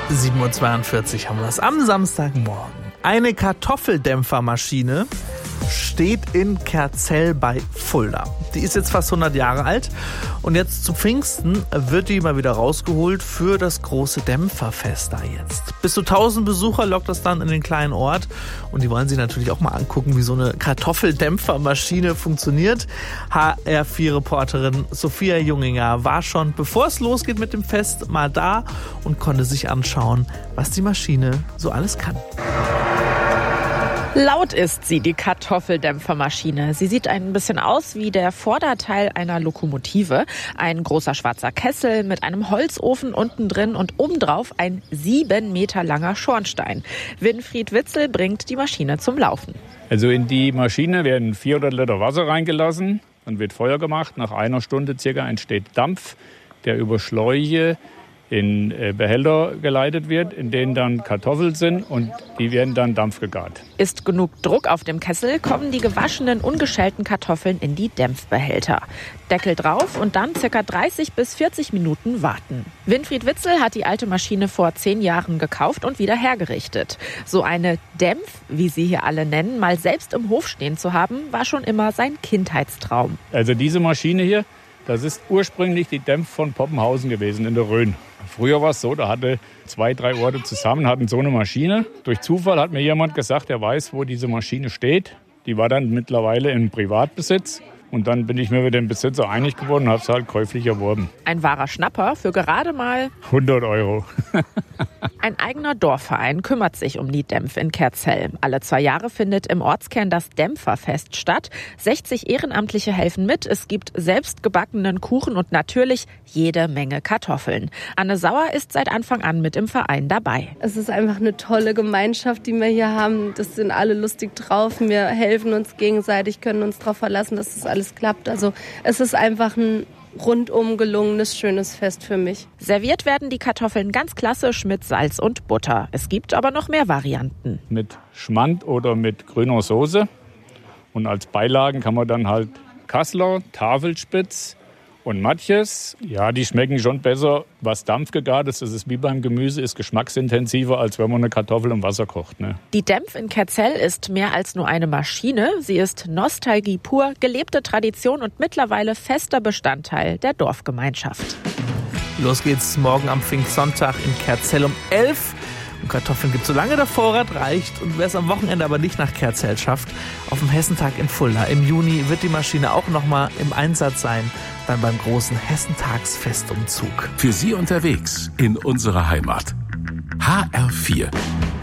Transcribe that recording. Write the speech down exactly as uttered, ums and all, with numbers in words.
sieben Uhr zweiundvierzig haben wir es am Samstagmorgen. Eine Kartoffeldämpfermaschine steht in Kerzell bei Fulda. Die ist jetzt fast hundert Jahre alt und jetzt zu Pfingsten wird die mal wieder rausgeholt für das große Dämpferfest da jetzt. Bis zu tausend Besucher lockt das dann in den kleinen Ort und die wollen sich natürlich auch mal angucken, wie so eine Kartoffeldämpfermaschine funktioniert. H R vier Reporterin Sophia Junginger war schon, bevor es losgeht mit dem Fest, mal da und konnte sich anschauen, was die Maschine so alles kann. Laut ist sie, die Kartoffeldämpfermaschine. Sie sieht ein bisschen aus wie der Vorderteil einer Lokomotive. Ein großer schwarzer Kessel mit einem Holzofen unten drin und obendrauf ein sieben Meter langer Schornstein. Winfried Witzel bringt die Maschine zum Laufen. Also in die Maschine werden vierhundert Liter Wasser reingelassen. Dann wird Feuer gemacht. Nach einer Stunde circa entsteht Dampf, der über Schläuche in Behälter geleitet wird, in denen dann Kartoffeln sind und die werden dann dampfgegart. Ist genug Druck auf dem Kessel, kommen die gewaschenen, ungeschälten Kartoffeln in die Dämpfbehälter. Deckel drauf und dann ca. dreißig bis vierzig Minuten warten. Winfried Witzel hat die alte Maschine vor zehn Jahren gekauft und wieder hergerichtet. So eine Dämpf, wie sie hier alle nennen, mal selbst im Hof stehen zu haben, war schon immer sein Kindheitstraum. Also diese Maschine hier, das ist ursprünglich die Dämpf von Poppenhausen gewesen in der Rhön. Früher war es so, da hatte zwei, drei Orte zusammen, hatten so eine Maschine. Durch Zufall hat mir jemand gesagt, er weiß, wo diese Maschine steht. Die war dann mittlerweile in Privatbesitz. Und dann bin ich mir mit dem Besitzer einig geworden und habe es halt käuflich erworben. Ein wahrer Schnapper für gerade mal hundert Euro. Ein eigener Dorfverein kümmert sich um die Dämpf in Kerzell. Alle zwei Jahre findet im Ortskern das Dämpferfest statt. sechzig Ehrenamtliche helfen mit. Es gibt selbstgebackenen Kuchen und natürlich jede Menge Kartoffeln. Anne Sauer ist seit Anfang an mit im Verein dabei. Es ist einfach eine tolle Gemeinschaft, die wir hier haben. Das sind alle lustig drauf. Wir helfen uns gegenseitig, können uns darauf verlassen, dass das alles klappt. Also es ist einfach ein rundum gelungenes, schönes Fest für mich. Serviert werden die Kartoffeln ganz klassisch mit Salz und Butter. Es gibt aber noch mehr Varianten. Mit Schmand oder mit grüner Soße. Und als Beilagen kann man dann halt Kassler, Tafelspitz und Matjes. Ja, die schmecken schon besser, was dampfgegart ist. Das ist wie beim Gemüse, ist geschmacksintensiver, als wenn man eine Kartoffel im Wasser kocht. Ne? Die Dämpf in Kerzell ist mehr als nur eine Maschine. Sie ist Nostalgie pur, gelebte Tradition und mittlerweile fester Bestandteil der Dorfgemeinschaft. Los geht's morgen am Pfingstsonntag in Kerzell um elf. Und Kartoffeln gibt, solange der Vorrat reicht. Und wer es am Wochenende aber nicht nach Kerzell schafft, auf dem Hessentag in Fulda im Juni wird die Maschine auch nochmal im Einsatz sein. Dann beim großen Hessentagsfestumzug. Für Sie unterwegs in unserer Heimat. H R vier.